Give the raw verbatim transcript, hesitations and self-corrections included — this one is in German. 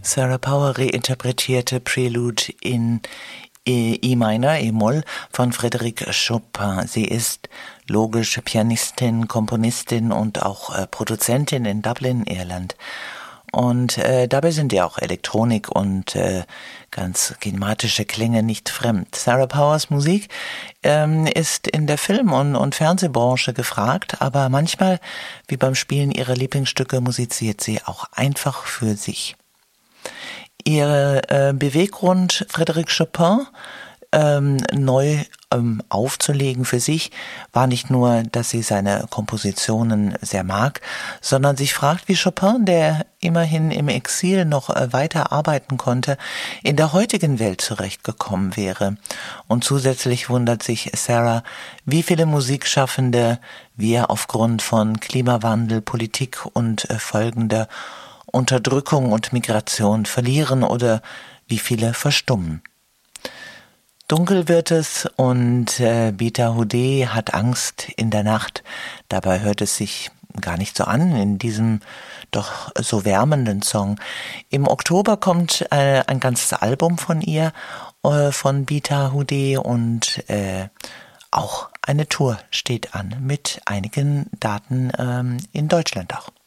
Sarah Power reinterpretierte Prelude in E Minor, E-Moll von Frédéric Chopin. Sie ist logische Pianistin, Komponistin und auch äh, Produzentin in Dublin, Irland. Und äh, dabei sind ihr auch Elektronik und äh, ganz kinematische Klänge nicht fremd. Sarah Powers Musik ähm, ist in der Film- und, und Fernsehbranche gefragt, aber manchmal, wie beim Spielen ihrer Lieblingsstücke, musiziert sie auch einfach für sich. Ihr äh, Beweggrund, Frédéric Chopin ähm, neu ähm, aufzulegen für sich, war nicht nur, dass sie seine Kompositionen sehr mag, sondern sich fragt, wie Chopin, der immerhin im Exil noch äh, weiter arbeiten konnte, in der heutigen Welt zurechtgekommen wäre. Und zusätzlich wundert sich Sarah, wie viele Musikschaffende wir aufgrund von Klimawandel, Politik und äh, folgender Unterdrückung und Migration verlieren oder wie viele verstummen. Dunkel wird es und äh, Bita Houdet hat Angst in der Nacht. Dabei hört es sich gar nicht so an in diesem doch so wärmenden Song. Im Oktober kommt äh, ein ganzes Album von ihr, äh, von Bita Houdet, und äh, auch eine Tour steht an mit einigen Daten ähm, in Deutschland auch.